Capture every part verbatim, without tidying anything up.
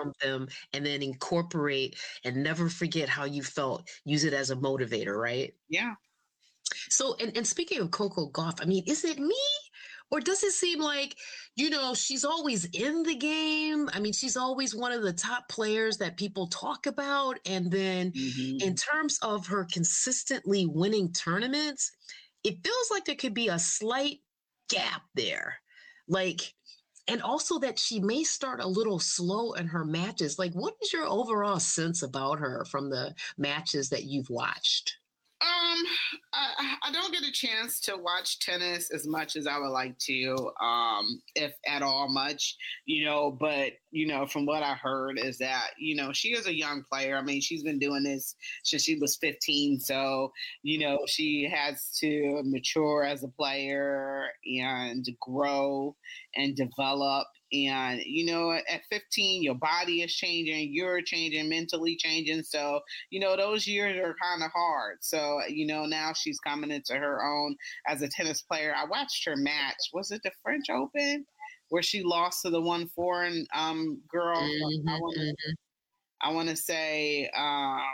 from them and then incorporate and never forget how you felt. Use it as a motivator, right? Yeah. So, and, and speaking of Coco Gauff, I mean, is it me? Or does it seem like, you know, she's always in the game? I mean, she's always one of the top players that people talk about. And then Hmm. in terms of her consistently winning tournaments, it feels like there could be a slight gap there. Like, and also that she may start a little slow in her matches. Like, what is your overall sense about her from the matches that you've watched? Um, I, I don't get a chance to watch tennis as much as I would like to, um, if at all much, you know, but, you know, from what I heard is that, you know, she is a young player. I mean, she's been doing this since she was fifteen. So, you know, she has to mature as a player and grow and develop. And, you know, at fifteen, your body is changing, you're changing, mentally changing. So, you know, those years are kind of hard. So, you know, now she's coming into her own as a tennis player. I watched her match. Was it the French Open where she lost to the one foreign um, girl? I want to Mm-hmm. I want to say, um,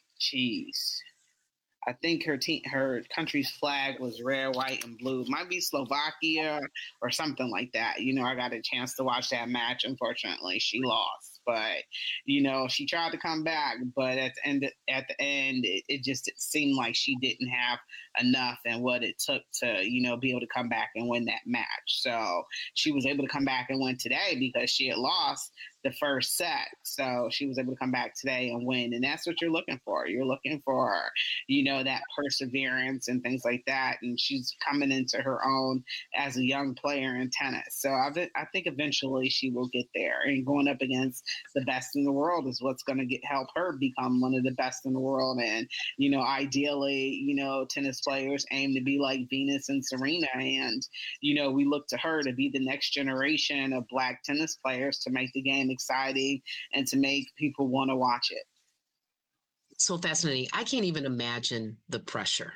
geez. I think her team, her country's flag was red, white, and blue. It might be Slovakia or something like that. You know, I got a chance to watch that match. Unfortunately, she lost, but you know, she tried to come back. But at the end, at the end, it, it just it seemed like she didn't have enough and what it took to, you know, be able to come back and win that match. So she was able to come back and win today because she had lost the first set. So she was able to come back today and win. And that's what you're looking for. You're looking for, you know, that perseverance and things like that. And she's coming into her own as a young player in tennis. So I, I think eventually she will get there. And going up against the best in the world is what's going to get help her become one of the best in the world. And, you know, ideally, you know, tennis players aim to be like Venus and Serena. And, you know, we look to her to be the next generation of Black tennis players to make the game exciting and to make people want to watch it. So fascinating. I can't even imagine the pressure.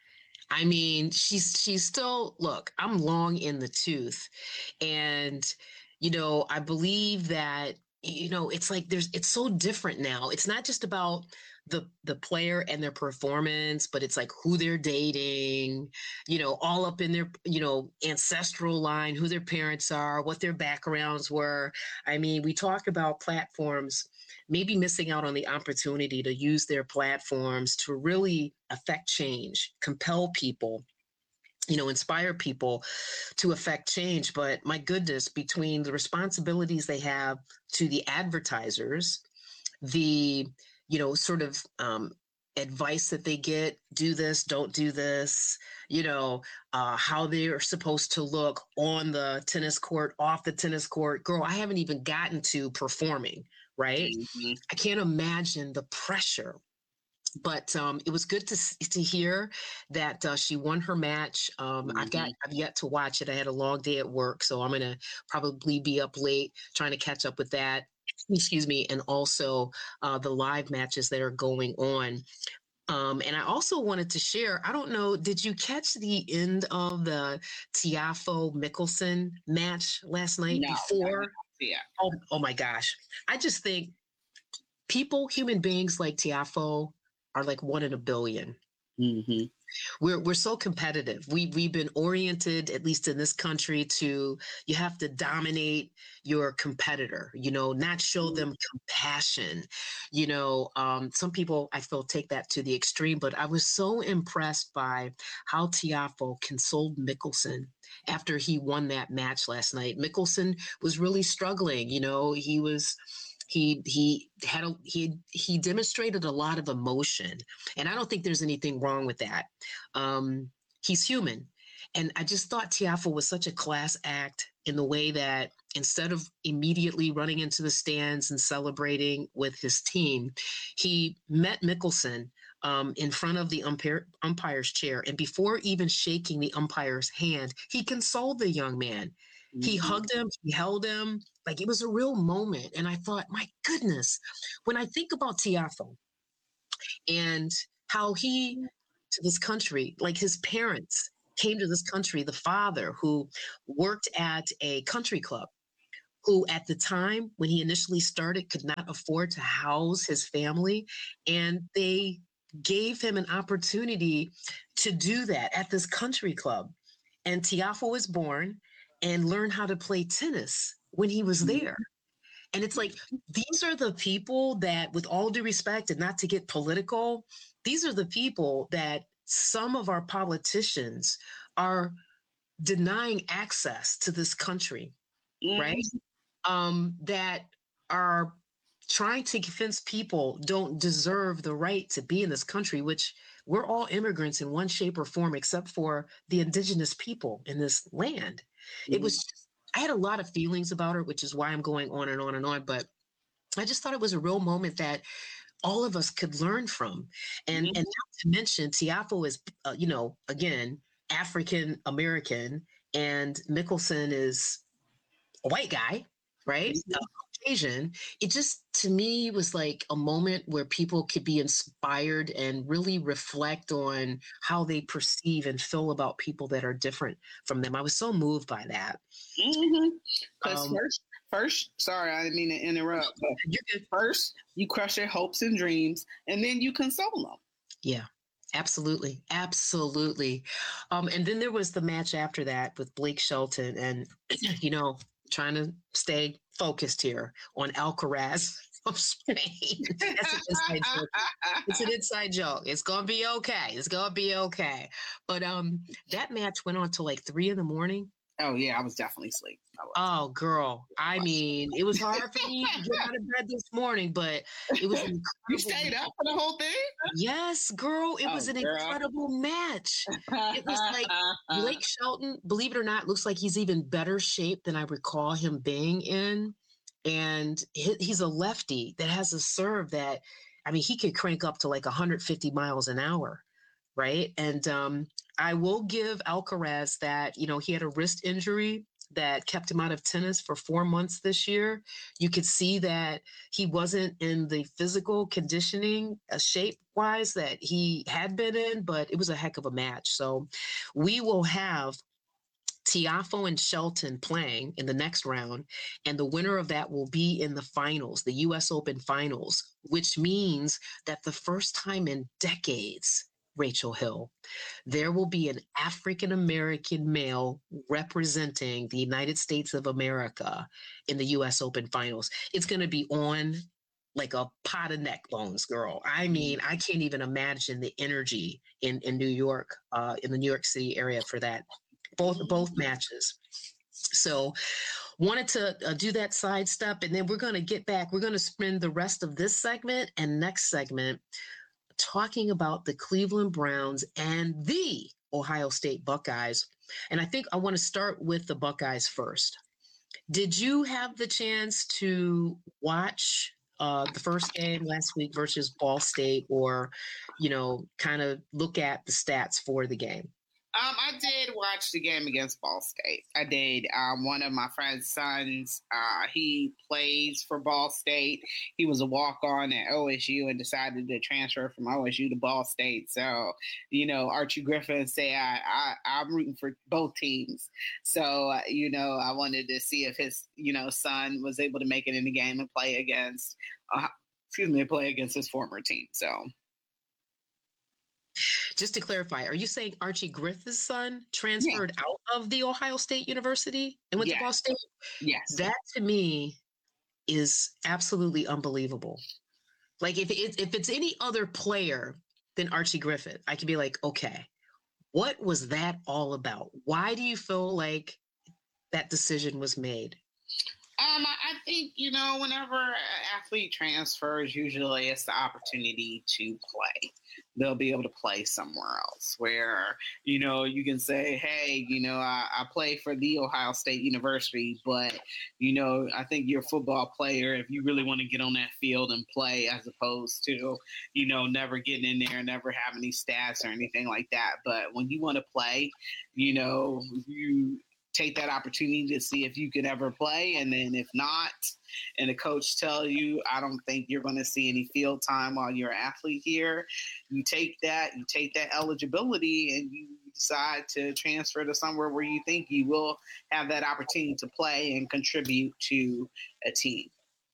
I mean, she's she's still, look, I'm long in the tooth. And, you know, I believe that, you know, it's like there's it's so different now. It's not just about the the player and their performance, but it's like who they're dating, you know, all up in their, you know, ancestral line, who their parents are, what their backgrounds were. I mean, we talk about platforms maybe missing out on the opportunity to use their platforms to really affect change, compel people, you know, inspire people to affect change. But my goodness, between the responsibilities they have to the advertisers, the, you know, sort of um, advice that they get, do this, don't do this, you know, uh, how they're supposed to look on the tennis court, off the tennis court. Girl, I haven't even gotten to performing, right? Mm-hmm. I can't imagine the pressure. But um, it was good to to hear that uh, she won her match. Um, I've got Mm-hmm. I've yet to watch it. I had a long day at work, so I'm gonna probably be up late trying to catch up with that. Excuse me, and also uh, the live matches that are going on. Um, and I also wanted to share. I don't know. Did you catch the end of the Tiafo Mickelson match last night? No, I did Before, not see it. oh, oh my gosh! I just think people, human beings like Tiafo are like one in a billion. Mm-hmm. We're we're so competitive. We we've been oriented, at least in this country, to you have to dominate your competitor, you know, not show them compassion. You know, um, some people I feel take that to the extreme, but I was so impressed by how Tiafo consoled Mickelson after he won that match last night. Mickelson was really struggling, you know, he was he he had a he he demonstrated a lot of emotion, and I don't think there's anything wrong with that. Um, he's human, and I just thought Tiafo was such a class act in the way that instead of immediately running into the stands and celebrating with his team, he met Mickelson um, in front of the umpire, umpire's chair, and before even shaking the umpire's hand, he consoled the young man. He Mm-hmm. hugged him, he held him, like it was a real moment. And I thought, my goodness, when I think about Tiafo and how he to this country, like his parents came to this country, the father who worked at a country club, who at the time when he initially started could not afford to house his family. And they gave him an opportunity to do that at this country club. And Tiafoe was born and learned how to play tennis when he was there. And it's like, these are the people that, with all due respect and not to get political, these are the people that some of our politicians are denying access to this country, Mm-hmm. right? Um, that are trying to convince people don't deserve the right to be in this country, which we're all immigrants in one shape or form, except for the indigenous people in this land. Mm-hmm. It was just, I had a lot of feelings about it, which is why I'm going on and on and on. But I just thought it was a real moment that all of us could learn from. And, mm-hmm. and not to mention, Tiafoe is, uh, you know, again, African American, and Mickelson is a white guy, right? Mm-hmm. Uh, Asian. It just, to me, was like a moment where people could be inspired and really reflect on how they perceive and feel about people that are different from them. I was so moved by that. Because mm-hmm. um, first, first, sorry, I didn't mean to interrupt. But you're good. First, you crush their hopes and dreams, and then you console them. Yeah. Absolutely. Absolutely. Um, and then there was the match after that with Blake Shelton, and, you know, trying to stay focused here on Alcaraz of Spain. That's an inside joke. It's an inside joke. It's going to be okay. It's going to be okay. But um, that match went on till like three in the morning. Oh, yeah, I was definitely asleep. Oh, girl. I mean, it was hard for me to get out of bed this morning, but it was incredible. You stayed up for the whole thing? Yes, girl. It oh, was an girl. incredible match. It was like Blake Shelton, believe it or not, looks like he's even better shape than I recall him being in. And he's a lefty that has a serve that, I mean, he could crank up to like one hundred fifty miles an hour, right? And um, I will give Alcaraz that, you know, he had a wrist injury that kept him out of tennis for four months this year. You could see that he wasn't in the physical conditioning uh, shape-wise that he had been in, but it was a heck of a match. So we will have Tiafoe and Shelton playing in the next round, and the winner of that will be in the finals, the U S Open finals, which means that the first time in decades, Rachel Hill, there will be an African-American male representing the United States of America in the U S Open finals. It's going to be on like a pot of neck bones, girl. I mean, I can't even imagine the energy in, in New York, uh, in the New York City area for that, both, both matches. So wanted to uh, do that sidestep, and then we're going to get back. We're going to spend the rest of this segment and next segment talking about the Cleveland Browns and the Ohio State Buckeyes. And I think I want to start with the Buckeyes first. Did you have the chance to watch uh, the first game last week versus Ball State, or, you know, kind of look at the stats for the game? Um, I did watch the game against Ball State. I did. Um, one of my friend's sons, uh, he plays for Ball State. He was a walk-on at O S U and decided to transfer from O S U to Ball State. So, you know, Archie Griffin say I, I, I'm rooting for both teams. So, uh, you know, I wanted to see if his, you know, son was able to make it in the game and play against, uh, excuse me, play against his former team. So. Just to clarify, are you saying Archie Griffith's son transferred yeah. out of the Ohio State University and went yes. to Ball State? Yes. That to me is absolutely unbelievable. Like if it, if it's any other player than Archie Griffith, I could be like, okay, what was that all about? Why do you feel like that decision was made? Um, I think, you know, whenever an athlete transfers, usually it's the opportunity to play. They'll be able to play somewhere else where, you know, you can say, hey, you know, I, I play for the Ohio State University, but, you know, I think you're a football player if you really want to get on that field and play, as opposed to, you know, never getting in there, never having any stats or anything like that. But when you want to play, you know, you take that opportunity to see if you could ever play. And then if not, and the coach tell you, I don't think you're going to see any field time while you're an athlete here, you take that, you take that eligibility and you decide to transfer to somewhere where you think you will have that opportunity to play and contribute to a team.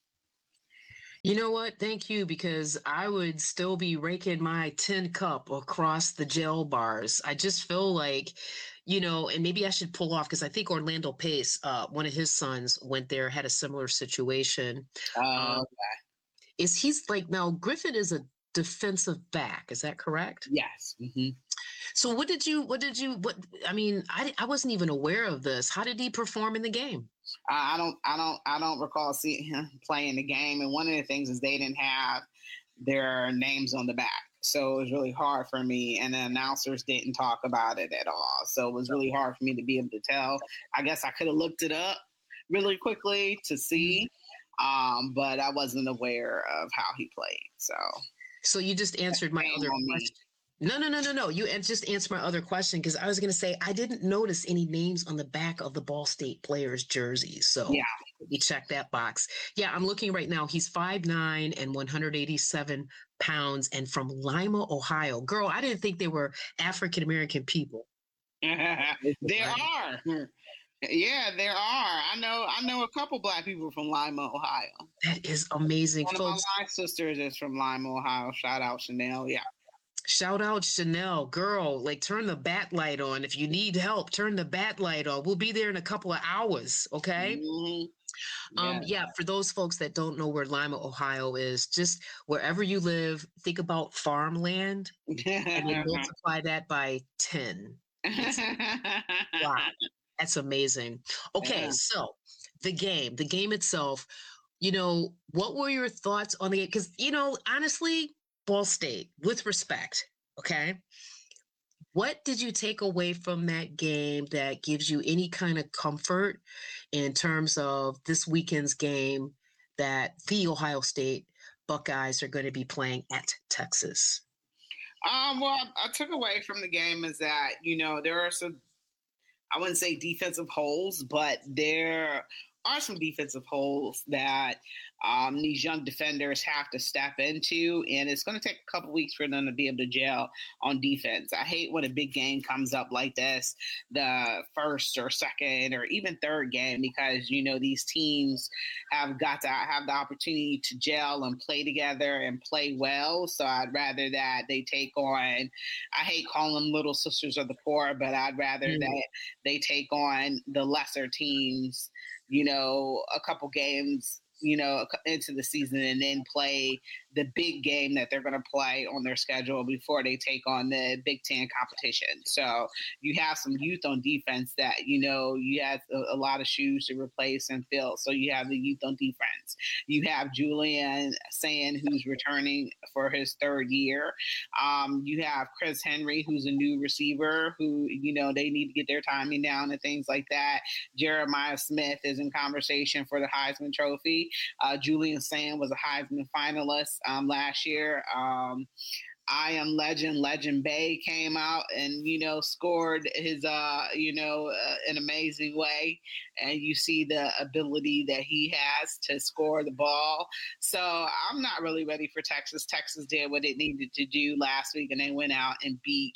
You know what? Thank you, because I would still be raking my tin cup across the jail bars. I just feel like, you know, and maybe I should pull off because I think Orlando Pace, uh, one of his sons, went there, had a similar situation. Uh, Um, is he's like now Griffin is a defensive back? Is that correct? yes. Mm-hmm. So what did you? What did you? What I mean, I I wasn't even aware of this. How did he perform in the game? I don't, I don't, I don't recall seeing him playing the game. And one of the things is they didn't have their names on the back, so it was really hard for me. And the announcers didn't talk about it at all, so it was really hard for me to be able to tell. I guess I could have looked it up really quickly to see, um, but I wasn't aware of how he played. So, so you just answered my other question. No, no, no, no, no. You just answered my other question because I was going to say I didn't notice any names on the back of the Ball State players' jerseys. So yeah, you check that box. Yeah, I'm looking right now. He's five nine and one hundred eighty-seven pounds and from Lima, Ohio. Girl, I didn't think they were African American people. there are. Yeah, there are. I know. I know a couple Black people from Lima, Ohio. That is amazing, One folks. of my sisters is from Lima, Ohio. Shout out Chanel. Yeah. Shout out Chanel, girl, like turn the bat light on. If you need help, turn the bat light on. We'll be there in a couple of hours. Okay. Mm-hmm. Yeah. Um, yeah, for those folks that don't know where Lima, Ohio is, just wherever you live, think about farmland and then multiply that by ten. Wow. That's amazing. Okay. Yeah. So the game, the game itself, you know, what were your thoughts on the game? Because, you know, honestly, Ball State, with respect, okay? What did you take away from that game that gives you any kind of comfort in terms of this weekend's game that the Ohio State Buckeyes are going to be playing at Texas? Um, well, I took away from the game is that, you know, there are some, I wouldn't say defensive holes, but there are some defensive holes that um, these young defenders have to step into, and it's going to take a couple weeks for them to be able to gel on defense. I hate when a big game comes up like this, the first or second or even third game, because, you know, these teams have got to have the opportunity to gel and play together and play well. So I'd rather that they take on, I hate calling them little sisters of the poor, but I'd rather mm. that they take on the lesser teams, you know, a couple games, you know, into the season and then play the big game that they're going to play on their schedule before they take on the Big Ten competition. So you have some youth on defense that, you know, you have a, a lot of shoes to replace and fill. So you have the youth on defense. You have Julian Sayin, who's returning for his third year. Um, you have Chris Henry, who's a new receiver who, you know, they need to get their timing down and things like that. Jeremiah Smith is in conversation for the Heisman Trophy. Uh, Julian Sayin was a Heisman finalist um, last year. Um, I Am Legend, Legend Bay came out and, you know, scored his, uh, you know, uh, an amazing way. And you see the ability that he has to score the ball. So I'm not really ready for Texas. Texas did what it needed to do last week, and they went out and beat,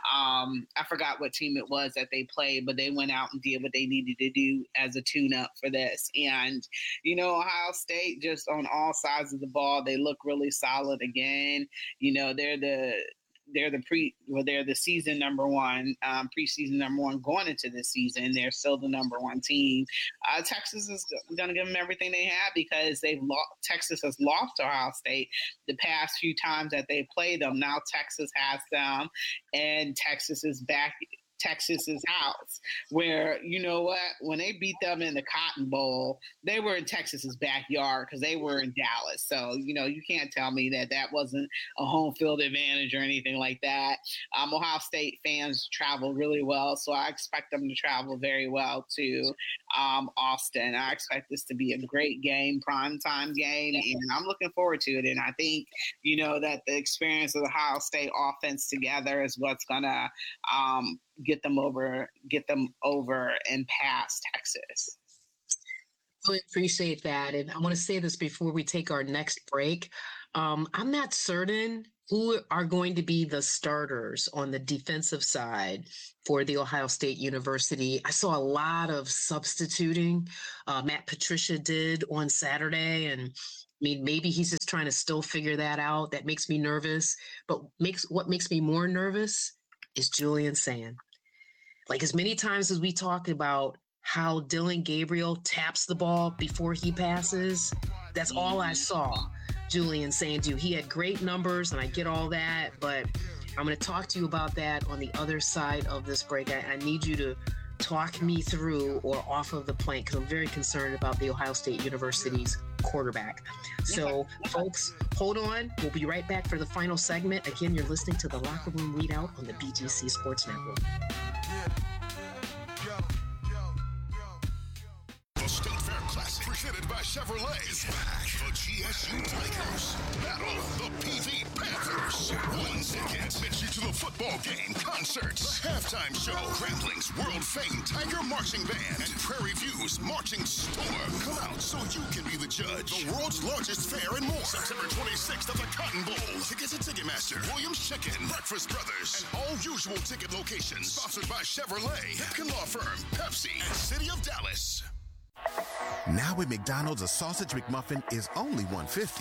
um, I forgot what team it was that they played, but they went out and did what they needed to do as a tune-up for this. And, you know, Ohio State, just on all sides of the ball, they look really solid again. You know, they're the they're the pre well they're the season number one, um, preseason number one going into this season. They're still the number one team. Uh, Texas is going to give them everything they have because they've lost. Texas has lost to Ohio State the past few times that they played them. Now Texas has them, and Texas is back. Texas's house, where, you know what, when they beat them in the Cotton Bowl, they were in Texas's backyard because they were in Dallas. So, you know, you can't tell me that that wasn't a home field advantage or anything like that. Um, Ohio State fans travel really well, so I expect them to travel very well to um, Austin. I expect this to be a great game, primetime game, and I'm looking forward to it. And I think, you know, that the experience of the Ohio State offense together is what's going to um, get them over, get them over and past Texas. Really appreciate that. And I want to say this before we take our next break. Um, I'm not certain who are going to be the starters on the defensive side for the Ohio State University. I saw a lot of substituting. Uh, Matt Patricia did on Saturday, and I mean, maybe he's just trying to still figure that out. That makes me nervous. But makes what makes me more nervous is Julian Sand. Like, as many times as we talked about how Dillon Gabriel taps the ball before he passes, that's all I saw Julian Sand do. He had great numbers, and I get all that, but I'm going to talk to you about that on the other side of this break. I, I need you to talk me through or off of the plank, because I'm very concerned about the Ohio State University's quarterback. So, folks, hold on. We'll be right back for the final segment. Again, you're listening to the Locker Room Readout on the B G C Sports Network. State Fair Classic, presented by Chevrolet, is back. The G S U Tigers battle the P V Panthers. One ticket gets you to the football game, concerts, the halftime show, Rambling's world-famed Tiger Marching Band, and Prairie View's Marching Storm. Come out so you can be the judge. The world's largest fair and more. September twenty-sixth at the Cotton Bowl. Tickets at Ticketmaster, Williams Chicken, Breakfast Brothers, and all usual ticket locations. Sponsored by Chevrolet, Pepkin Law Firm, Pepsi, and City of Dallas. Now at McDonald's, a sausage McMuffin is only one dollar fifty.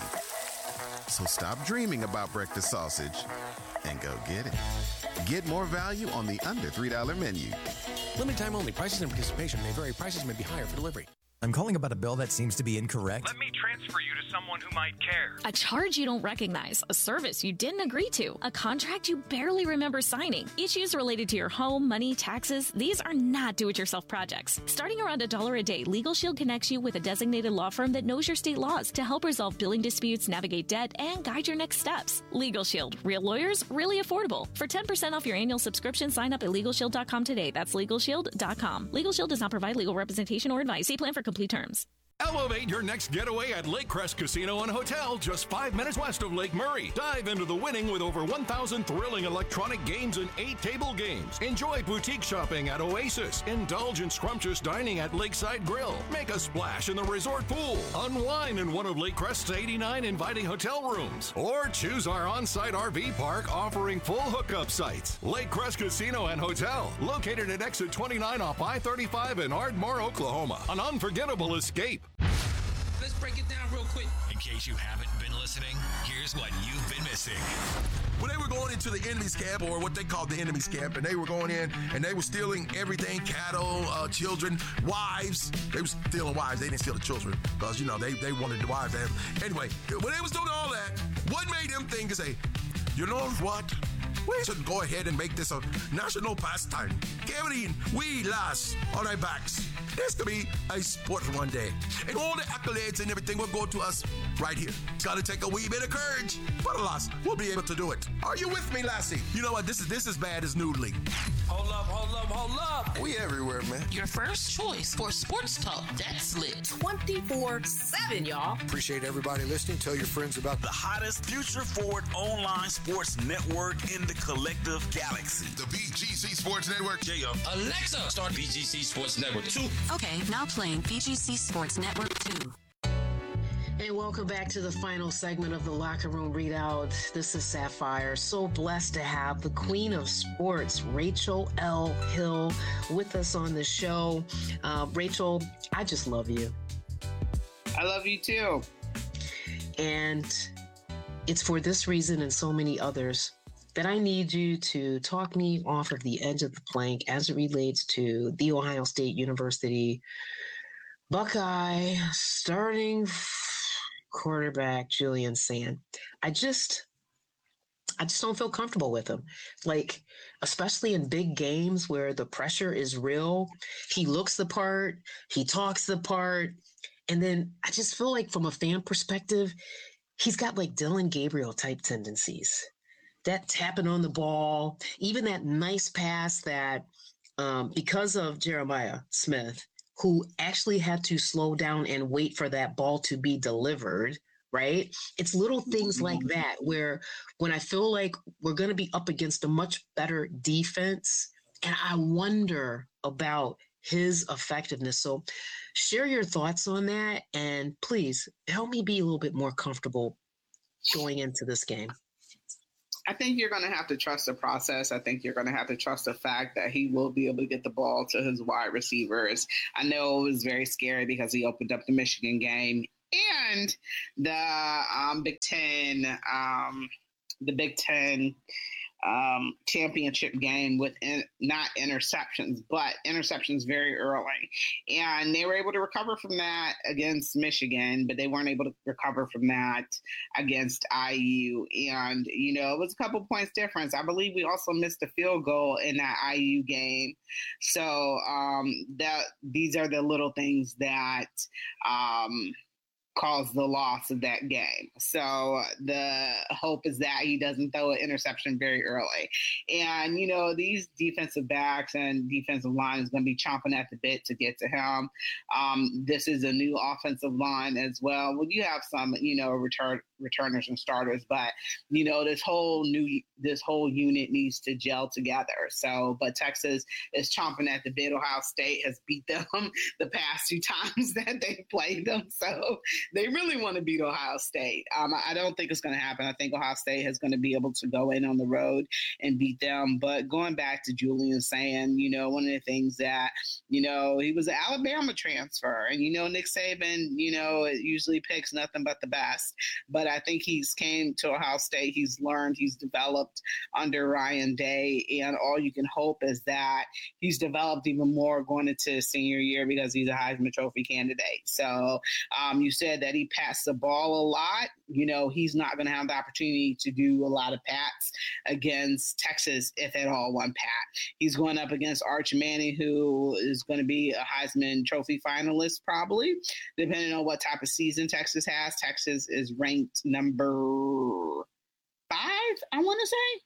So stop dreaming about breakfast sausage and go get it. Get more value on the under three dollar menu. Limited time only. Prices and participation may vary. Prices may be higher for delivery. I'm calling about a bill that seems to be incorrect. Let me transfer you to someone who might care. A charge you don't recognize, a service you didn't agree to, a contract you barely remember signing. Issues related to your home, money, taxes, these are not do-it-yourself projects. Starting around a dollar a day, Legal Shield connects you with a designated law firm that knows your state laws to help resolve billing disputes, navigate debt, and guide your next steps. Legal Shield. Real lawyers, really affordable. For ten percent off your annual subscription, sign up at legal shield dot com today. That's legal shield dot com. Legal Shield does not provide legal representation or advice. See plan for complete terms. Elevate your next getaway at Lake Crest Casino and Hotel, just five minutes west of Lake Murray. Dive into the winning with over one thousand thrilling electronic games and eight table games. Enjoy boutique shopping at Oasis. Indulge in scrumptious dining at Lakeside Grill. Make a splash in the resort pool. Unwind in one of Lake Crest's eighty-nine inviting hotel rooms. Or choose our on-site R V park offering full hookup sites. Lake Crest Casino and Hotel, located at exit twenty-nine off I thirty-five in Ardmore, Oklahoma. An unforgettable escape. Let's break it down real quick. In case you haven't been listening, here's what you've been missing. When they were going into the enemy's camp, or what they called the enemy's camp, and they were going in and they were stealing everything, cattle, uh, children, wives. They were stealing wives. They didn't steal the children because, you know, they, they wanted the wives to have. Anyway, when they was doing all that, what made them think is, say, you know what? We should go ahead and make this a national pastime. Carrying we lass on our backs. This could be a sport one day. And all the accolades and everything will go to us right here. It's got to take a wee bit of courage. But alas, we'll be able to do it. Are you with me, Lassie? You know what? This is this is bad as noodling. Hold up, hold up, hold up. We everywhere, man. Your first choice for sports talk that's lit twenty-four seven, y'all. Appreciate everybody listening. Tell your friends about the hottest future-forward online sports network in the collective galaxy. The B G C Sports Network. J O. Alexa, start B G C Sports Network two. Okay, now playing B G C Sports Network two. And welcome back to the final segment of the Locker Room Readout. This is Sapphire. So blessed to have the queen of sports, Rachel L. Hill, with us on the show. Uh, Rachel, I just love you. I love you too. And it's for this reason and so many others that I need you to talk me off of the edge of the plank as it relates to the Ohio State University Buckeye starting quarterback Julian Sand. I just, I just don't feel comfortable with him. Like, especially in big games where the pressure is real, he looks the part, he talks the part, and then I just feel like from a fan perspective, he's got like Dillon Gabriel type tendencies. That tapping on the ball, even that nice pass that um, because of Jeremiah Smith, who actually had to slow down and wait for that ball to be delivered, right? It's little things like that where when I feel like we're going to be up against a much better defense, and I wonder about his effectiveness. So share your thoughts on that, and please help me be a little bit more comfortable going into this game. I think you're going to have to trust the process. I think you're going to have to trust the fact that he will be able to get the ball to his wide receivers. I know it was very scary because he opened up the Michigan game and the um, Big Ten, um, the Big Ten um, championship game with in, not interceptions, but interceptions very early. And they were able to recover from that against Michigan, but they weren't able to recover from that against I U. And, you know, it was a couple points difference. I believe we also missed a field goal in that I U game. So um, that these are the little things that um, caused the loss of that game. So the hope is that he doesn't throw an interception very early. And, you know, these defensive backs and defensive line is going to be chomping at the bit to get to him. Um, this is a new offensive line as well. Well, you have some, you know, return returners and starters, but, you know, this whole new, this whole unit needs to gel together. So, but Texas is chomping at the bit. Ohio State has beat them the past two times that they played them. So they really want to beat Ohio State. Um, I don't think it's going to happen. I think Ohio State is going to be able to go in on the road and beat them. But going back to Julian saying, you know, one of the things that, you know, he was an Alabama transfer, and, you know, Nick Saban, you know, usually picks nothing but the best. But I think he's came to Ohio State. He's learned, he's developed under Ryan Day. And all you can hope is that he's developed even more going into senior year because he's a Heisman Trophy candidate. So um, you said that he passed the ball a lot. You know, he's not going to have the opportunity to do a lot of pats against Texas, if at all one pat. He's going up against Arch Manning, who is going to be a Heisman Trophy finalist probably, depending on what type of season Texas has. Texas is ranked number five, I want to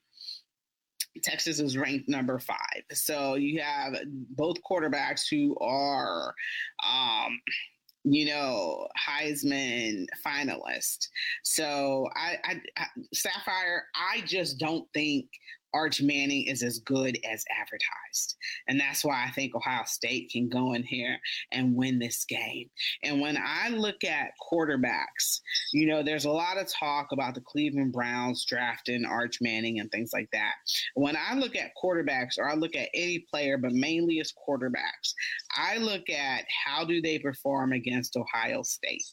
say. Texas is ranked number five. So you have both quarterbacks who are um, – you know, Heisman finalist. So I, I, I, Sapphire, I just don't think Arch Manning is as good as advertised. And that's why I think Ohio State can go in here and win this game. And when I look at quarterbacks, you know, there's a lot of talk about the Cleveland Browns drafting Arch Manning and things like that. When I look at quarterbacks, or I look at any player, but mainly as quarterbacks, I look at how do they perform against Ohio State.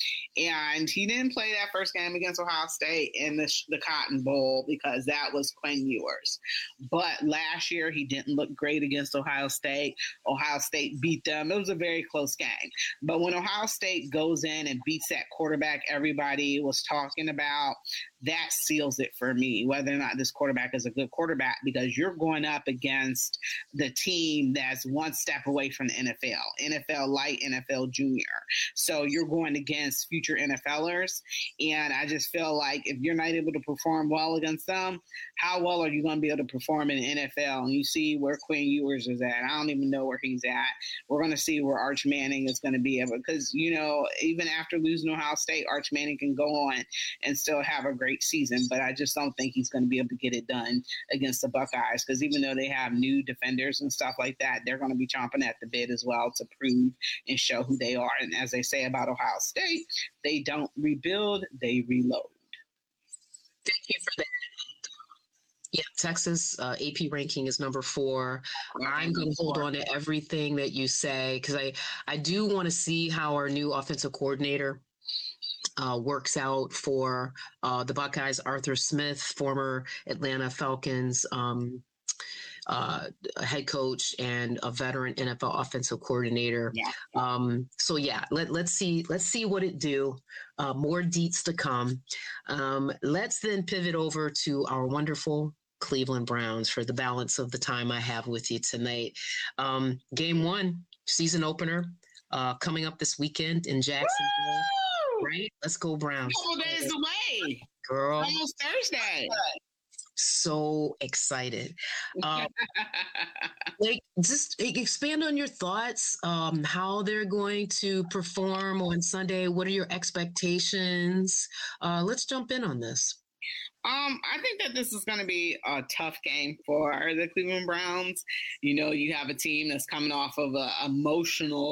And he didn't play that first game against Ohio State in the, the Cotton Bowl because that was Quinn Ewers. But last year, he didn't look great against Ohio State. Ohio State beat them. It was a very close game. But when Ohio State goes in and beats that quarterback everybody was talking about, that seals it for me, whether or not this quarterback is a good quarterback, because you're going up against the team that's one step away from the N F L, N F L light, N F L junior. So you're going against future NFLers. And I just feel like if you're not able to perform well against them, how well are you going to be able to perform in the N F L? And you see where Quinn Ewers is at. I don't even know where he's at. We're going to see where Arch Manning is going to be able, because, you know, even after losing Ohio State, Arch Manning can go on and still have a great season. But I just don't think he's going to be able to get it done against the Buckeyes, because even though they have new defenders and stuff like that, they're going to be chomping at the bit as well to prove and show who they are. And as they say about Ohio State, they don't rebuild, they reload. Thank you for that. Yeah, Texas uh, A P ranking is number four. I'm going to hold on to everything that you say, because I, I do want to see how our new offensive coordinator uh, works out for uh, the Buckeyes. Arthur Smith, former Atlanta Falcons um, uh, head coach and a veteran N F L offensive coordinator. Yeah. Um, so yeah, let, let's see, let's see what it do. Uh, more deets to come. Um, let's then pivot over to our wonderful Cleveland Browns for the balance of the time I have with you tonight. Um, game one, season opener, uh, coming up this weekend in Jacksonville. Woo! Right? Let's go Browns. A couple days away. Girl. Almost Thursday. So excited. Um, like, just expand on your thoughts, um, how they're going to perform on Sunday. What are your expectations? Uh, let's jump in on this. Um, I think that this is going to be a tough game for the Cleveland Browns. You know, you have a team that's coming off of an emotional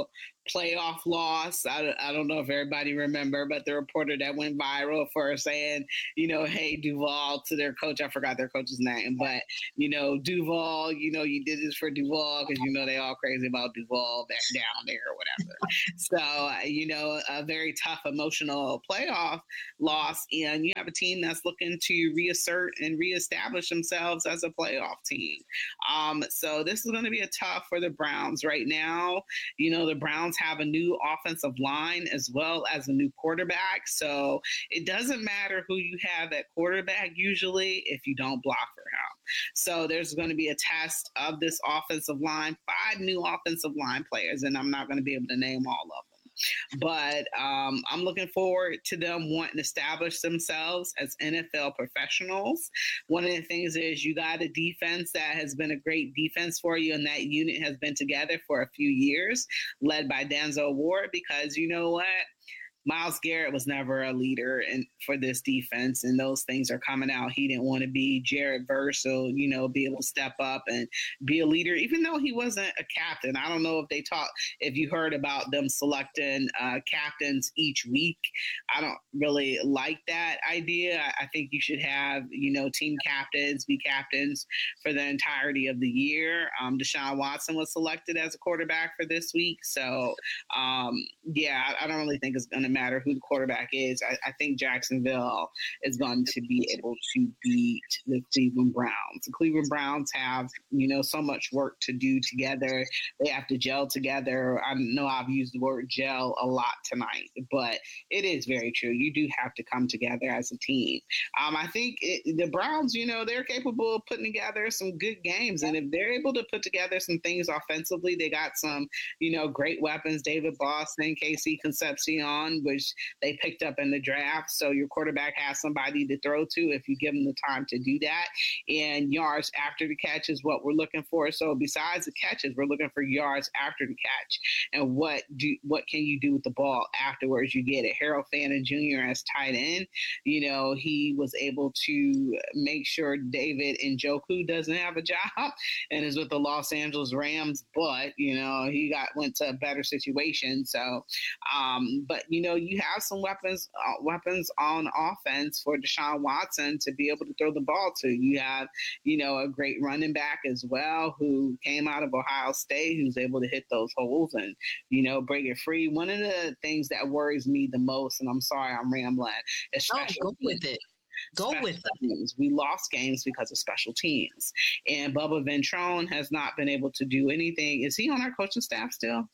playoff loss. I, I don't know if everybody remember, but the reporter that went viral for saying, you know, hey, Duval to their coach. I forgot their coach's name, but, you know, Duval, you know, you did this for Duval because, you know, they all crazy about Duval back down there or whatever. So, uh, you know, a very tough emotional playoff loss. And you have a team that's looking to reassert and reestablish themselves as a playoff team. Um, so this is going to be a tough for the Browns right now. You know, the Browns have a new offensive line as well as a new quarterback. So it doesn't matter who you have at quarterback usually if you don't block for him. So there's going to be a test of this offensive line, five new offensive line players, and I'm not going to be able to name all of them. But um, I'm looking forward to them wanting to establish themselves as N F L professionals. One of the things is you got a defense that has been a great defense for you, and that unit has been together for a few years, led by Denzel Ward, because you know what? Myles Garrett was never a leader in, for this defense, and those things are coming out. He didn't want to be Jared Verse, so, you know, be able to step up and be a leader, even though he wasn't a captain. I don't know if they talk, if you heard about them selecting uh, captains each week. I don't really like that idea. I, I think you should have, you know, team captains be captains for the entirety of the year. Um, Deshaun Watson was selected as a quarterback for this week. So, um, yeah, I, I don't really think it's going to matter who the quarterback is. I, I think Jacksonville is going to be able to beat the Cleveland Browns. The Cleveland Browns have, you know, so much work to do together. They have to gel together. I know I've used the word gel a lot tonight, but it is very true. You do have to come together as a team. Um, I think it, the Browns, you know, they're capable of putting together some good games. And if they're able to put together some things offensively, they got some, you know, great weapons, David Boston, K C Concepcion, which they picked up in the draft. So your quarterback has somebody to throw to if you give them the time to do that. And yards after the catch is what we're looking for. So besides the catches, we're looking for yards after the catch. And what do what can you do with the ball afterwards? You get it. Harold Fannin Junior as tight end. You know, he was able to make sure David Njoku doesn't have a job and is with the Los Angeles Rams. But, you know, he got went to a better situation. So, um, but, you know, you have some weapons uh, weapons on offense for Deshaun Watson to be able to throw the ball to. You have, you know, a great running back as well who came out of Ohio State, who's able to hit those holes and, you know, break it free. One of the things that worries me the most, and I'm sorry I'm rambling, is oh, go with it. Go special with teams. We lost games because of special teams. And Bubba Ventrone has not been able to do anything. Is he on our coaching staff still?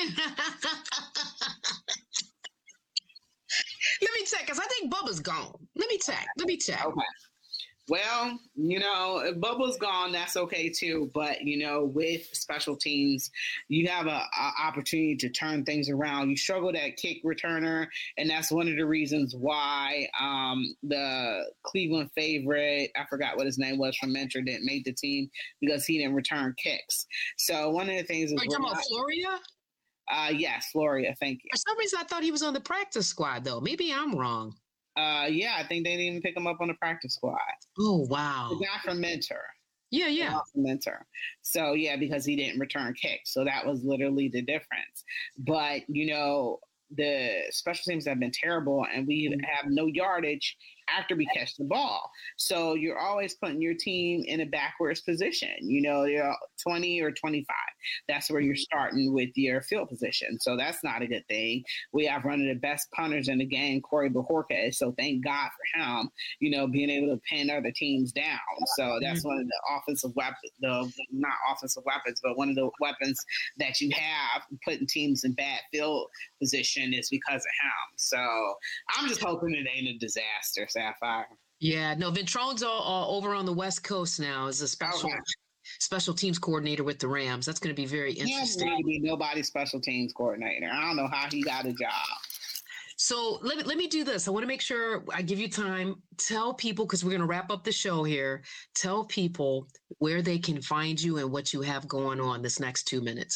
Let me check, because I think Bubba's gone. Let me check. Let me check. Okay. Well, you know, if Bubba's gone, that's okay too. But, you know, with special teams, you have an opportunity to turn things around. You struggled at kick returner, and that's one of the reasons why um, the Cleveland favorite, I forgot what his name was from Mentor, didn't make the team because he didn't return kicks. So one of the things is— Are you talking about Floria? Uh, yes, Floria, thank you. For some reason, I thought he was on the practice squad, though. Maybe I'm wrong. Uh, yeah, I think they didn't even pick him up on the practice squad. Oh, wow. The guy from Mentor. Yeah, yeah. The guy from Mentor. So, yeah, because he didn't return kicks. So that was literally the difference. But, you know, the special teams have been terrible, and we have no yardage after we catch the ball. So you're always putting your team in a backwards position. You know, you're twenty or twenty-five. That's where you're starting with your field position. So that's not a good thing. We have one of the best punters in the game, Corey Bajorquez. So thank God for him, you know, being able to pin other teams down. So that's one of the offensive weapons, the not offensive weapons, but one of the weapons that you have putting teams in bad field position is because of him. So I'm just hoping it ain't a disaster, Sapphire. Yeah, no, Ventrone's all, all over on the West Coast now as a special okay. special teams coordinator with the Rams. That's going to be very interesting. He doesn't need to be nobody's special teams coordinator. I don't know how he got a job. So let me, let me do this. I want to make sure I give you time. Tell people, because we're going to wrap up the show here, tell people where they can find you and what you have going on this next two minutes.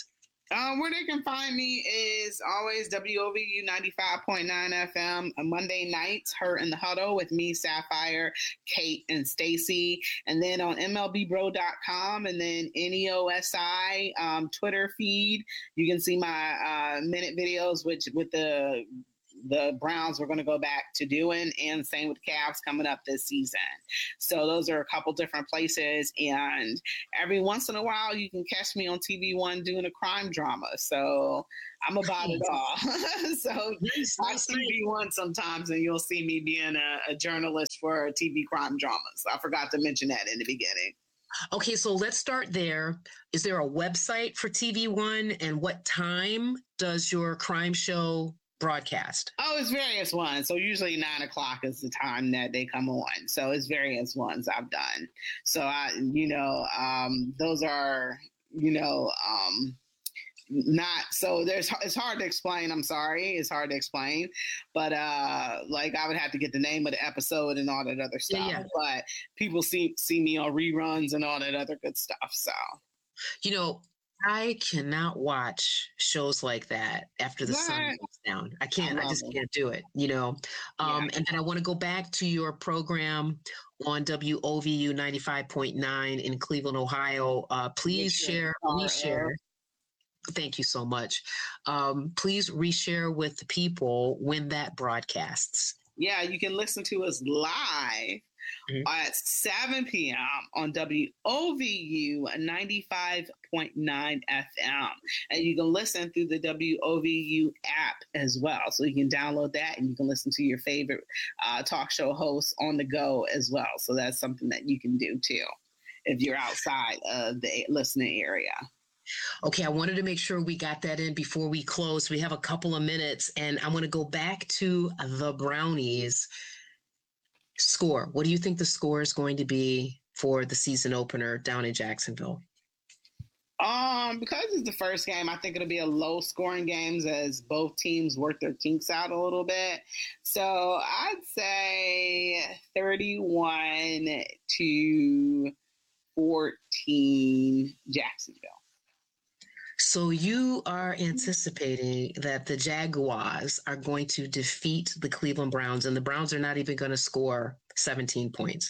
Um, where they can find me is always W O V U ninety-five point nine F M. On Monday nights, Her in the Huddle with me, Sapphire, Kate, and Stacy. And then on M L B bro dot com and then N E O S I um, Twitter feed. You can see my uh, minute videos, which with the the Browns we're going to go back to doing, and same with the Cavs coming up this season. So those are a couple different places, and every once in a while you can catch me on T V One doing a crime drama. So I'm about it all. So watch T V One sometimes and you'll see me being a, a journalist for T V crime dramas. I forgot to mention that in the beginning. Okay, so let's start there. Is there a website for T V One, and what time does your crime show broadcast? Oh, it's various ones. So usually nine o'clock is the time that they come on. So it's various ones I've done. So I, you know, um, those are, you know, um, not so there's it's hard to explain. I'm sorry, it's hard to explain, but uh, like I would have to get the name of the episode and all that other stuff. Yeah, yeah. But people see see me on reruns and all that other good stuff. So, you know, I cannot watch shows like that after the what? sun goes down. I can't. I, I just it. can't do it, you know. Um, yeah. And then I want to go back to your program on W O V U ninety-five point nine in Cleveland, Ohio. Uh, please share, reshare. Thank you so much. Um, please reshare with the people when that broadcasts. Yeah, you can listen to us live Mm-hmm. at seven p.m. on W O V U ninety-five point nine F M. And you can listen through the W O V U app as well. So you can download that and you can listen to your favorite uh, talk show hosts on the go as well. So that's something that you can do too if you're outside of the listening area. Okay, I wanted to make sure we got that in before we close. We have a couple of minutes, and I want to go back to the Brownies score. What do you think the score is going to be for the season opener down in Jacksonville? Um, because it's the first game, I think it'll be a low scoring game as both teams work their kinks out a little bit. So I'd say thirty-one to fourteen Jacksonville. So you are anticipating that the Jaguars are going to defeat the Cleveland Browns, and the Browns are not even going to score seventeen points.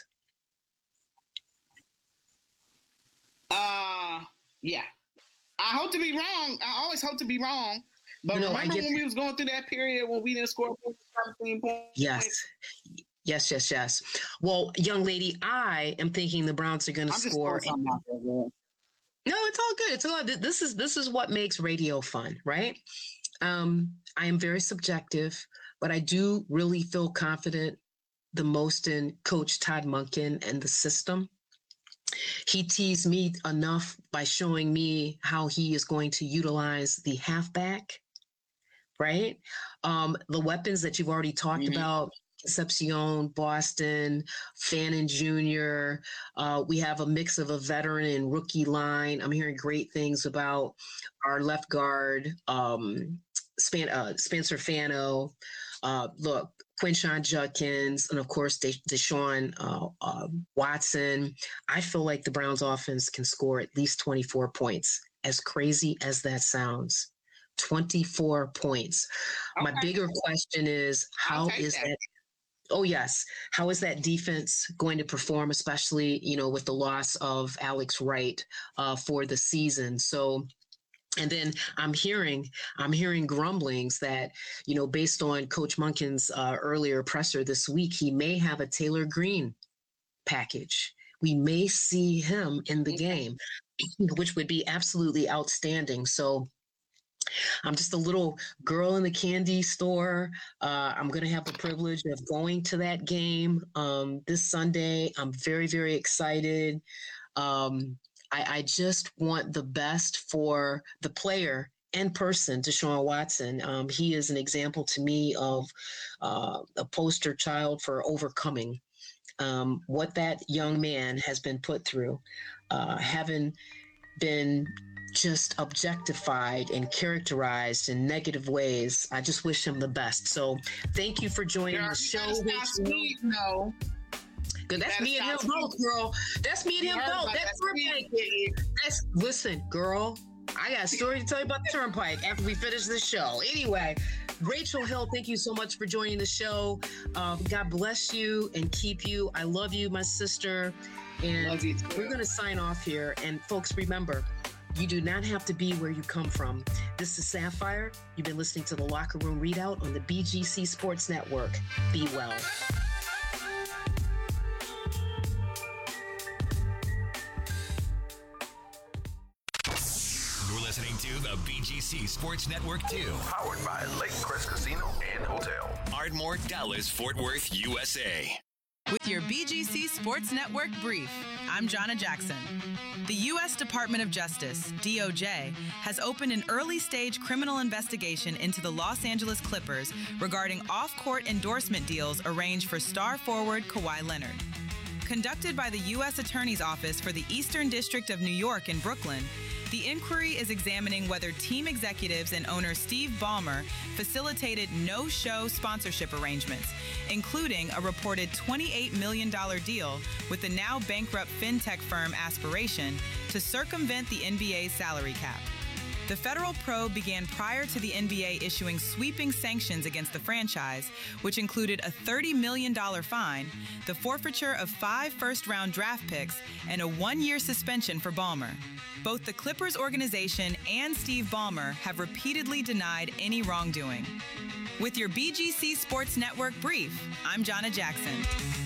Uh, yeah. I hope to be wrong. I always hope to be wrong. But you know, remember when that. we was going through that period when we didn't score seventeen points? Yes. Yes, yes, yes. Well, young lady, I am thinking the Browns are going to score. No, it's all good. It's all good. This is this is what makes radio fun, right? Um, I am very subjective, but I do really feel confident the most in Coach Todd Monken and the system. He teased me enough by showing me how he is going to utilize the halfback, right? Um, the weapons that you've already talked mm-hmm. about. Concepcion, Boston, Fannin Junior Uh, we have a mix of a veteran and rookie line. I'm hearing great things about our left guard, um, Span- uh, Spencer Fano. Uh, look, Quinshon Judkins, and of course, De- Deshaun uh, uh, Watson. I feel like the Browns offense can score at least twenty-four points, as crazy as that sounds. twenty-four points. Okay. My bigger question is, how is that? that Oh, yes. How is that defense going to perform, especially, you know, with the loss of Alex Wright uh, for the season? So, and then I'm hearing, I'm hearing grumblings that, you know, based on Coach Monken's uh, earlier presser this week, he may have a Taylor Green package. We may see him in the game, which would be absolutely outstanding. So, I'm just a little girl in the candy store. Uh, I'm going to have the privilege of going to that game um, this Sunday. I'm very, very excited. Um, I, I just want the best for the player and person, Deshaun Watson. Um, he is an example to me of uh, a poster child for overcoming um, what that young man has been put through, uh, having been just objectified and characterized in negative ways. I just wish him the best. So thank you for joining girl, the show. Speed, no. Good. That's me and him both, girl. That's me and him both. That's, that's, that's listen, girl. I got a story to tell you about the Turnpike after we finish this show. Anyway, Rachel Hill, thank you so much for joining the show. Um, God bless you and keep you. I love you, my sister. And love you too. We're going to sign off here. And folks, remember, you do not have to be where you come from. This is Sapphire. You've been listening to the Locker Room Readout on the B G C Sports Network. Be well. You're listening to the B G C Sports Network two. Powered by Lake Crest Casino and Hotel. Ardmore, Dallas, Fort Worth, U S A. With your B G C Sports Network brief, I'm Jonna Jackson. The U S Department of Justice, D O J, has opened an early-stage criminal investigation into the Los Angeles Clippers regarding off-court endorsement deals arranged for star forward Kawhi Leonard. Conducted by the U S Attorney's Office for the Eastern District of New York in Brooklyn, the inquiry is examining whether team executives and owner Steve Ballmer facilitated no-show sponsorship arrangements, including a reported twenty-eight million dollars deal with the now bankrupt fintech firm Aspiration to circumvent the N B A's salary cap. The federal probe began prior to the N B A issuing sweeping sanctions against the franchise, which included a thirty million dollars fine, the forfeiture of five first-round draft picks, and a one-year suspension for Ballmer. Both the Clippers organization and Steve Ballmer have repeatedly denied any wrongdoing. With your B G C Sports Network brief, I'm Jonna Jackson.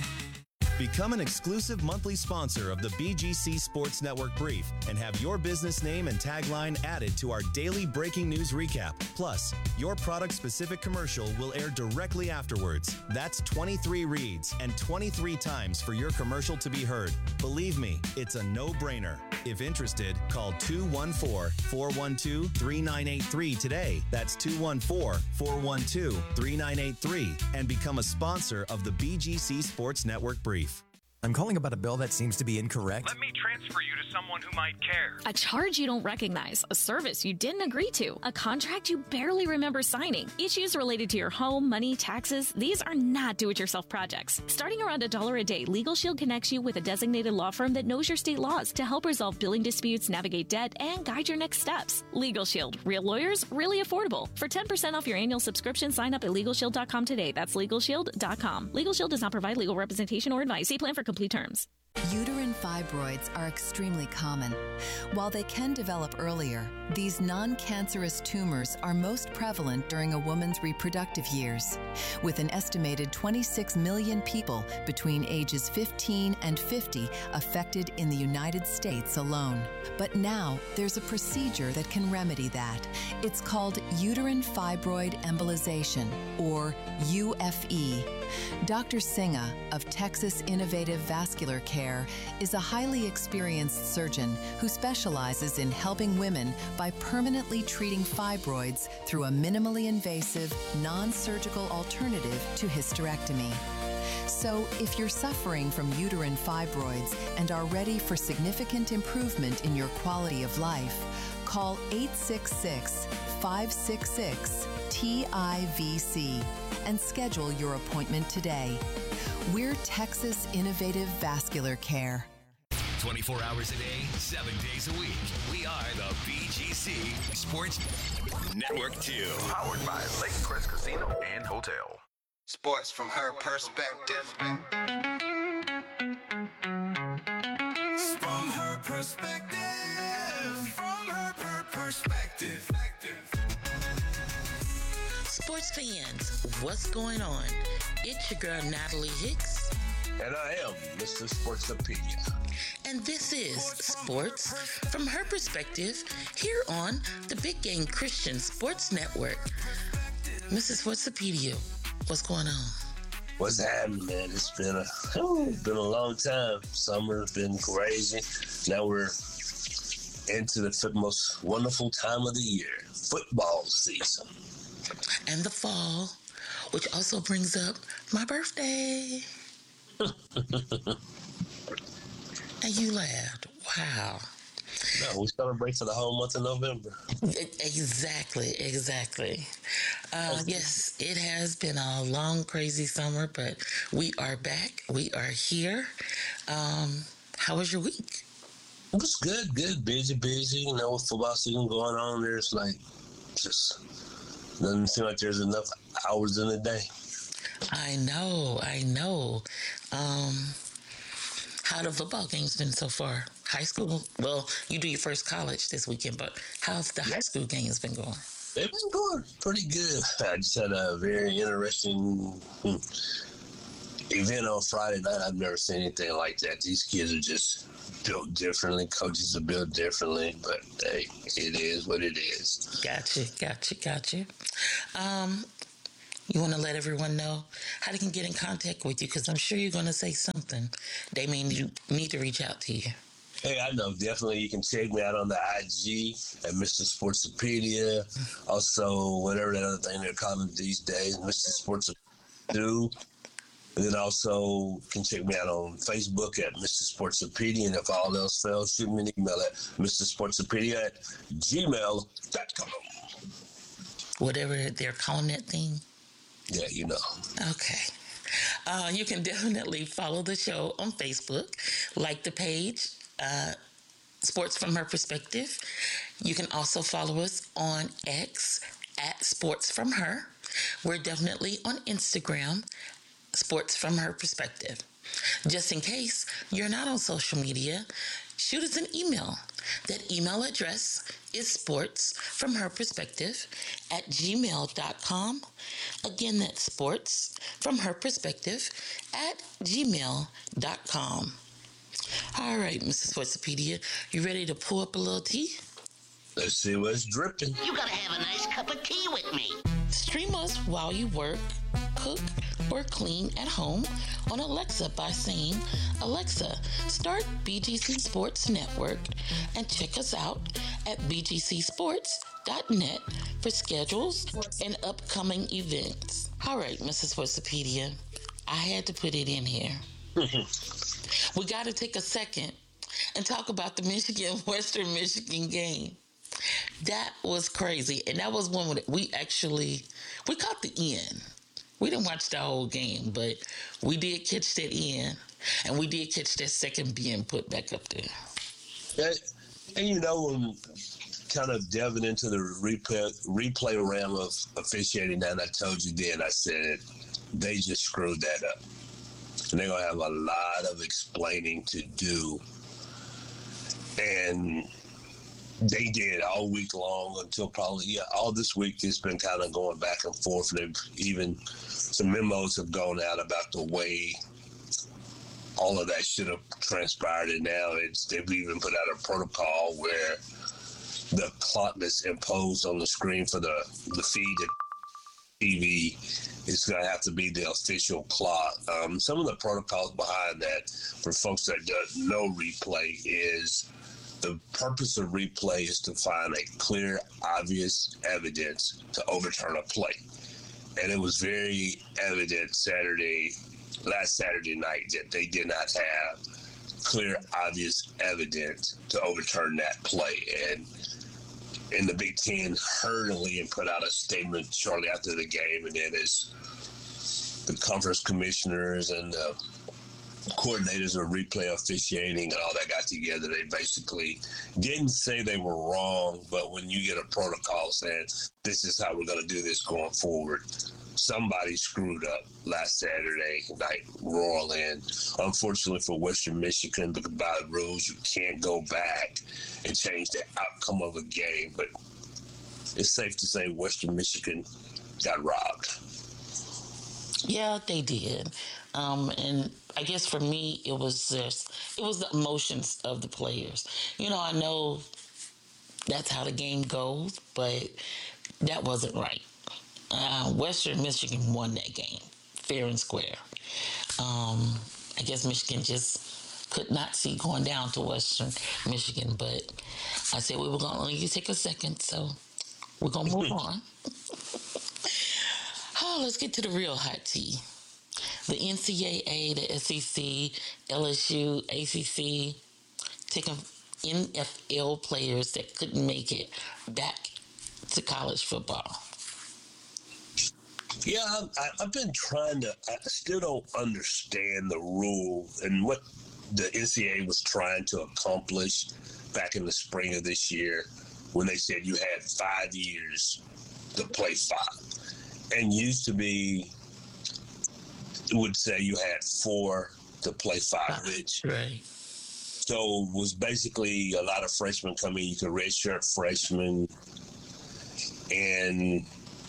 Become an exclusive monthly sponsor of the B G C Sports Network Brief and have your business name and tagline added to our daily breaking news recap. Plus, your product-specific commercial will air directly afterwards. That's twenty-three reads and twenty-three times for your commercial to be heard. Believe me, it's a no-brainer. If interested, call two one four, four one two, three nine eight three today. That's two one four, four one two, three nine eight three and become a sponsor of the B G C Sports Network Brief. I'm calling about a bill that seems to be incorrect. Let me transfer you to someone who might care. A charge you don't recognize, a service you didn't agree to, a contract you barely remember signing. Issues related to your home, money, taxes, these are not do-it-yourself projects. Starting around a dollar a day, Legal Shield connects you with a designated law firm that knows your state laws to help resolve billing disputes, navigate debt, and guide your next steps. Legal Shield. Real lawyers, really affordable. For ten percent off your annual subscription, sign up at legal shield dot com today. That's legal shield dot com. Legal Shield does not provide legal representation or advice. See plan for complete terms. Uterine fibroids are extremely common. While they can develop earlier, these non-cancerous tumors are most prevalent during a woman's reproductive years, with an estimated twenty-six million people between ages fifteen and fifty affected in the United States alone. But now, there's a procedure that can remedy that. It's called uterine fibroid embolization, or U F E. Doctor Sinha of Texas Innovative Vascular Care is a highly experienced surgeon who specializes in helping women by permanently treating fibroids through a minimally invasive, non-surgical alternative to hysterectomy. So, if you're suffering from uterine fibroids and are ready for significant improvement in your quality of life, call eight six six, five six six, T I V C and schedule your appointment today. We're Texas Innovative Vascular Care. twenty-four hours a day, seven days a week. We are the B G C Sports Network two. Powered by Lake Crest Casino and Hotel. Sports from her perspective. From her perspective. From her per- perspective. Sports fans, what's going on? It's your girl Natalie Hicks. And I am Mister Sportsopedia. And this is Sports from her perspective here on the Big Game Christian Sports Network. Missus Sportsopedia, what's going on? What's happening, man? It's been a oh, been a long time. Summer's been crazy. Now we're into the most wonderful time of the year, football season. And the fall, which also brings up my birthday. And you laughed. Wow. No, we celebrate for the whole month of November. Exactly, exactly. Uh, yes, it has been a long, crazy summer, but we are back. We are here. Um, how was your week? It was good, good, busy, busy. You know, with football season going on, there's like just doesn't seem like there's enough hours in the day. I know, I know. Um, how the football games been so far? High school? Well, you do your first college this weekend, but how's the high school games been going? They've been going pretty good. I just had a very interesting hmm, event on Friday night. I've never seen anything like that. These kids are just built differently. Coaches are built differently, but hey, it is what it is. Gotcha, gotcha, gotcha. Um, you want to let everyone know how they can get in contact with you? Because I'm sure you're going to say something. They may need, need to reach out to you. Hey, I know. Definitely, you can check me out on the I G at Mister Sportsopedia. Also, whatever that other thing they're calling these days, Mister Sportsopedia. And then also can check me out on Facebook at Mister Sportsopedia. And if all else fails, shoot me an email at Mister Sportsopedia at gmail dot com. Whatever they're calling that thing? Yeah, you know. Okay. Uh, you can definitely follow the show on Facebook, like the page, uh, Sports From Her Perspective. You can also follow us on X at Sports From Her. We're definitely on Instagram, Sports From Her Perspective. Just in case you're not on social media, shoot us an email. That email address is sports from her perspective at gmail dot com. Again, that's sports from her perspective at gmail dot com. All right, Missus Sportsopedia, you ready to pull up a little tea? Let's see what's dripping. You gotta have a nice cup of tea with me. Stream us while you work, cook, or clean at home on Alexa by saying, Alexa, start B G C Sports Network, and check us out at b g c sports dot net for schedules and upcoming events. All right, Missus Sportsopedia, I had to put it in here. We got to take a second and talk about the Michigan-Western Michigan game. That was crazy, and that was one where we actually, we caught the end. We didn't watch the whole game, but we did catch that end, and we did catch that second being put back up there. And, and you know, when kind of delving into the replay, replay realm of officiating, and I told you then, I said, they just screwed that up. And they're going to have a lot of explaining to do. And they did all week long until probably, yeah, all this week it's been kind of going back and forth. And even some memos have gone out about the way all of that should have transpired. And now it's, they've even put out a protocol where the clock that's imposed on the screen for the, the feed at T V is going to have to be the official clock. Um, some of the protocols behind that for folks that don't know replay is the purpose of replay is to find a clear, obvious evidence to overturn a play. And it was very evident Saturday, last Saturday night, that they did not have clear, obvious evidence to overturn that play. And in the Big Ten, hurriedly and put out a statement shortly after the game, and then as the conference commissioners and the coordinators of replay officiating and all that got together, they basically didn't say they were wrong, but when you get a protocol saying this is how we're going to do this going forward, somebody screwed up last Saturday night, Royal End. Unfortunately for Western Michigan, because by the rules, you can't go back and change the outcome of a game. But it's safe to say Western Michigan got robbed. Yeah, they did. Um, and I guess for me, it was just, it was the emotions of the players. You know, I know that's how the game goes, but that wasn't right. Uh, Western Michigan won that game, fair and square. Um, I guess Michigan just could not see going down to Western Michigan, but I said we were going to only take a second, so we're going to move on. Oh, let's get to the real hot tea. The N C double A, the S E C, L S U, A C C, taking N F L players that couldn't make it back to college football. Yeah, I, I've been trying to, I still don't understand the rule and what the N C double A was trying to accomplish back in the spring of this year when they said you had five years to play five. And used to be, it would say you had four to play five, which right. So it was basically a lot of freshmen coming. You could redshirt freshmen, and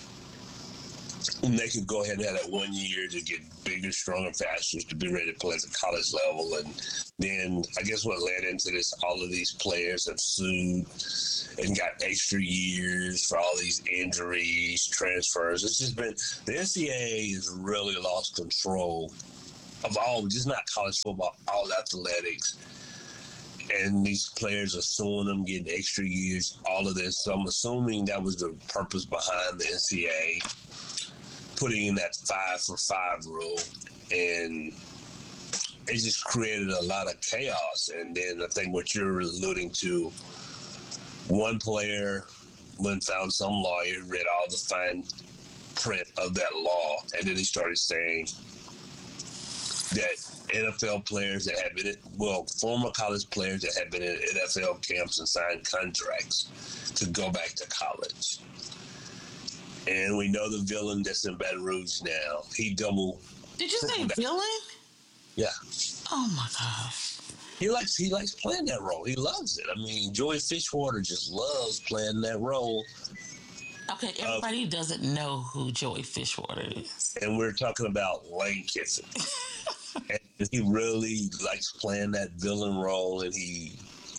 they could go ahead and have that one year to get bigger, stronger, faster, to be ready to play at the college level. And then I guess what led into this, all of these players have sued and got extra years for all these injuries, transfers. It's just been, the N C double A has really lost control of all, just not college football, all athletics. And these players are suing them, getting extra years, all of this. So I'm assuming that was the purpose behind the N C double A putting in that five for five rule. And it just created a lot of chaos. And then I think what you're alluding to, one player went and found some lawyer, read all the fine print of that law, and then he started saying that N F L players that have been, in, well, former college players that have been in N F L camps and signed contracts to go back to college. And we know the villain that's in Baton Rouge now. He double. Did you say villain? Yeah. Oh my gosh. He likes he likes playing that role. He loves it. I mean, Joey Fishwater just loves playing that role. Okay, everybody uh, doesn't know who Joey Fishwater is. And we're talking about Lane Kiffin. And he really likes playing that villain role, and he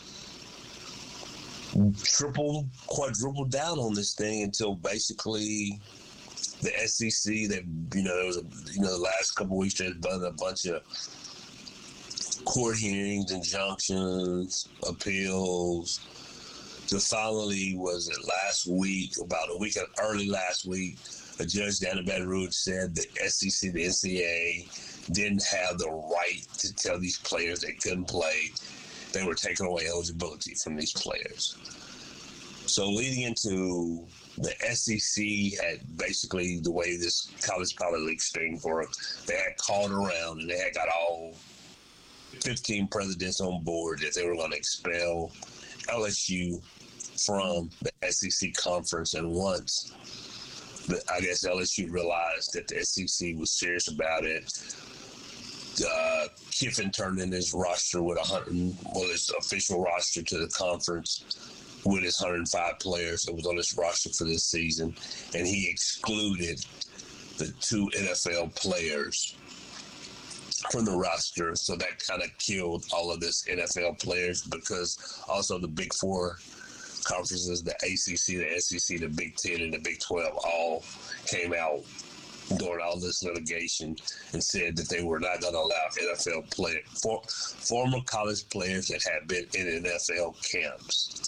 tripled, quadrupled down on this thing until basically the S E C, that, you know, there was a, you know, the last couple of weeks they've done a bunch of court hearings, injunctions, appeals. So finally, was it last week, about a week early last week, a judge down in Baton Rouge said the S E C, the N C double A, didn't have the right to tell these players they couldn't play. They were taking away eligibility from these players. So leading into the S E C had basically, the way this college pilot league thing worked, they had called around and they had got all fifteen presidents on board that they were going to expel L S U from the S E C conference. And once, the, I guess L S U realized that the S E C was serious about it, uh, Kiffin turned in his roster with a hundred, well, his official roster to the conference with his one hundred five players that was on his roster for this season, and he excluded the two N F L players from the roster. So that kind of killed all of this N F L players, because also the Big Four conferences, the A C C, the S E C, the Big Ten, and the Big twelve all came out during all this litigation and said that they were not going to allow N F L play, for, former college players that had been in N F L camps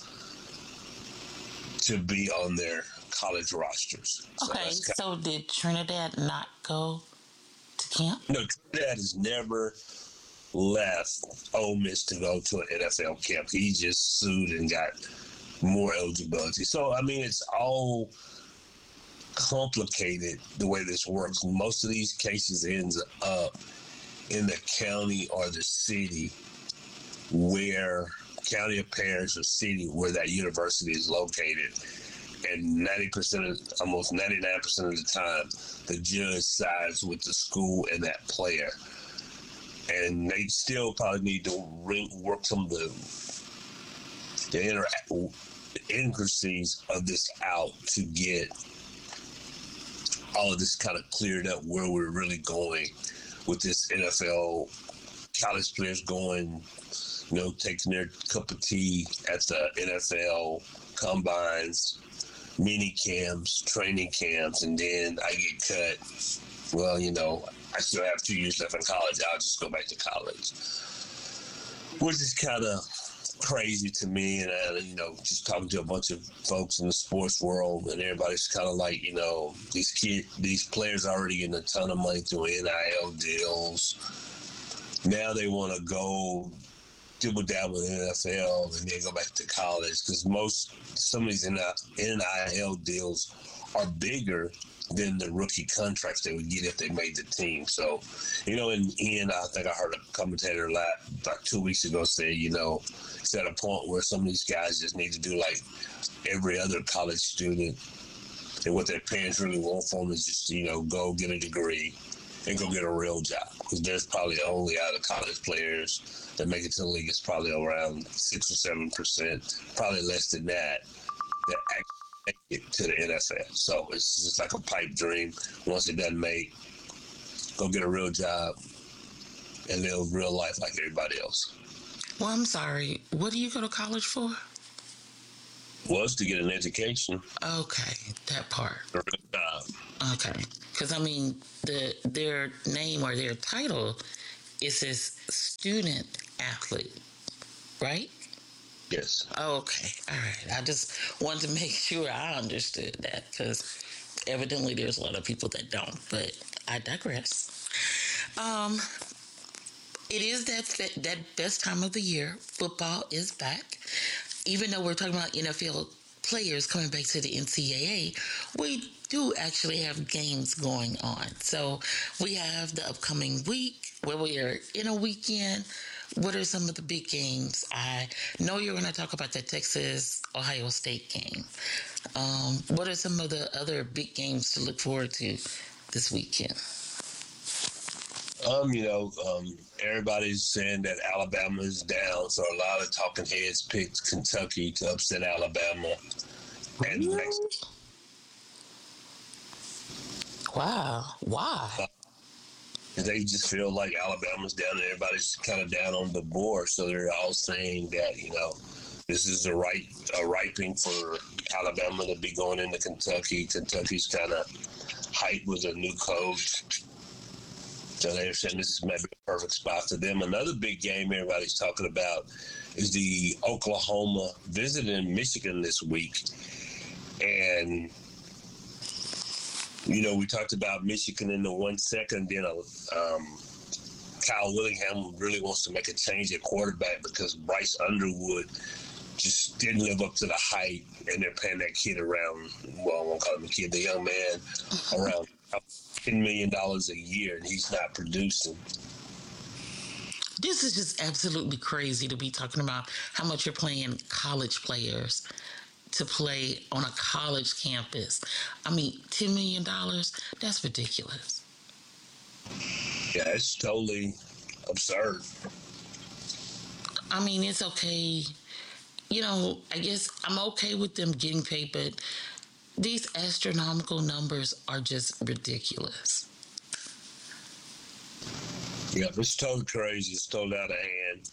to be on their college rosters. So okay, so did Trinidad not go to camp? No, Trinidad has never left Ole Miss to go to an N F L camp. He just sued and got more eligibility. So, I mean, it's all complicated the way this works. Most of these cases ends up in the county or the city where county or parish or city where that university is located. And ninety percent of, almost ninety-nine percent of the time, the judge sides with the school and that player. And they still probably need to re- work some of the, the inter- intricacies of this out to get all of this kind of cleared up, where we're really going with this N F L college players going, you know, taking their cup of tea at the N F L combines, mini camps, training camps, and then I get cut. Well, you know, I still have two years left in college. I'll just go back to college, which is kind of crazy to me. And, uh, you know, just talking to a bunch of folks in the sports world, and everybody's kind of like, you know, these kids, these players already getting a ton of money through N I L deals. Now they want to go dibble dabble in the N F L and then go back to college, because most, some of these N I L deals are bigger than the rookie contracts they would get if they made the team. So, you know, in the end, I think I heard a commentator like, like two weeks ago say, you know, it's at a point where some of these guys just need to do like every other college student. And what their parents really want for them is just, you know, go get a degree and go get a real job. Because there's probably only out of college players that make it to the league, it's probably around six or seven percent, probably less than that, that actually make it to the N F L. So it's just like a pipe dream. Once it doesn't make, go get a real job and live real life like everybody else. Well, I'm sorry. What do you go to college for? Was to get an education. Okay, that part. A real job. Okay, because I mean, the their name or their title, it says student athlete, right? Yes. Okay, all right. I just wanted to make sure I understood that because evidently there's a lot of people that don't, but I digress. Um, it is that that best time of the year. Football is back. Even though we're talking about N F L players coming back to the N C double A, we do actually have games going on. So we have the upcoming week where we are in a weekend. What are some of the big games? I know you're going to talk about the Texas-Ohio State game. Um, what are some of the other big games to look forward to this weekend? Um, you know, um, everybody's saying that Alabama is down, so a lot of talking heads picked Kentucky to upset Alabama. And Really? next, wow, why? Uh, they just feel like Alabama's down, and everybody's kind of down on the board. So they're all saying that, you know, this is a right a right thing for Alabama to be going into Kentucky. Kentucky's kind of hyped with a new coach. So they're saying this is maybe a perfect spot for them. Another big game everybody's talking about is the Oklahoma visiting Michigan this week. And, you know, we talked about Michigan in the one second. Then um, Kyle Willingham really wants to make a change at quarterback because Bryce Underwood just didn't live up to the hype. And they're paying that kid around, well, I won't call him a kid, the young man, around ten million dollars a year, and he's not producing. This is just absolutely crazy to be talking about how much you're paying college players to play on a college campus. I mean, ten million dollars, that's ridiculous. Yeah, it's totally absurd. I mean, it's okay. You know, I guess I'm okay with them getting paid, but these astronomical numbers are just ridiculous. Yeah, it's totally crazy. It's totally out of hand.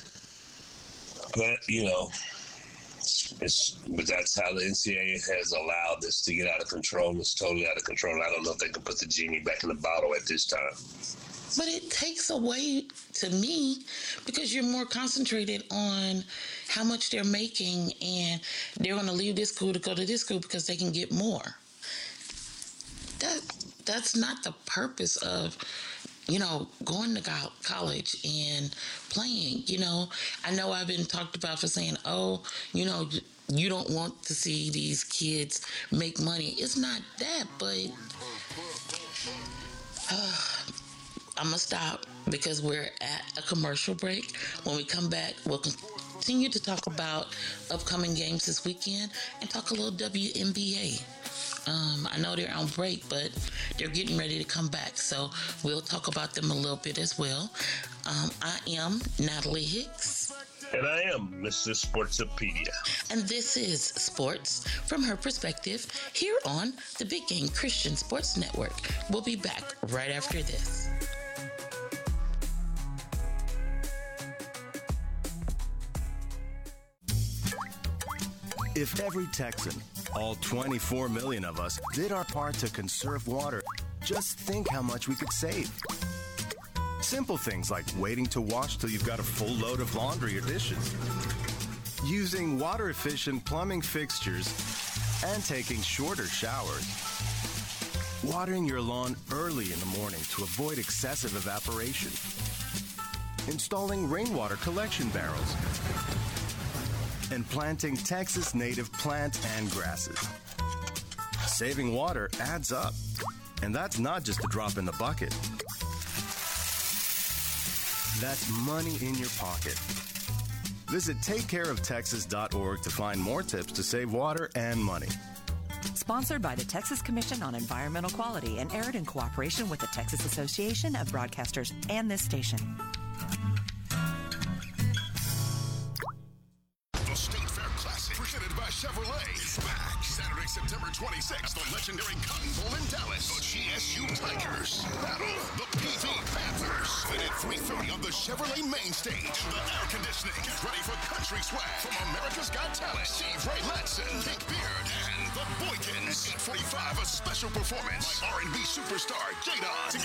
But, you know, it's but that's how the N C double A has allowed this to get out of control. It's totally out of control. I don't know if they can put the genie back in the bottle at this time. But it takes away, to me, because you're more concentrated on how much they're making and they're going to leave this school to go to this school because they can get more. That That's not the purpose of, you know, going to go- college and playing. You know, I know I've been talked about for saying, oh, you know, you don't want to see these kids make money. It's not that, but uh, I'm going to stop because we're at a commercial break. When we come back, we'll continue to talk about upcoming games this weekend and talk a little W N B A. Um, I know they're on break, but they're getting ready to come back. So we'll talk about them a little bit as well. Um, I am Natalie Hicks. And I am Mister Sportsopedia. And this is Sports from Her Perspective here on the Big Game Christian Sports Network. We'll be back right after this. If every Texan, all twenty-four million of us, did our part to conserve water, just think how much we could save. Simple things like waiting to wash till you've got a full load of laundry or dishes, using water-efficient plumbing fixtures, and taking shorter showers. Watering your lawn early in the morning to avoid excessive evaporation. Installing rainwater collection barrels. And planting Texas native plants and grasses. Saving water adds up. And that's not just a drop in the bucket. That's money in your pocket. Visit take care of texas dot org to find more tips to save water and money. Sponsored by the Texas Commission on Environmental Quality and aired in cooperation with the Texas Association of Broadcasters and this station. The State Fair Classic, presented by Chevrolet, is back. Saturday, September twenty-sixth, the legendary Cotton Bowl in Dallas. The G S U Tigers battle the P V Panthers. Then at three thirty on the Chevrolet main stage, the air conditioning is ready for country swag from America's Got Talent, Steve Ray Latson, Pink Beard, and the Boykins. eight forty-five, a special performance by R and B superstar Jadon.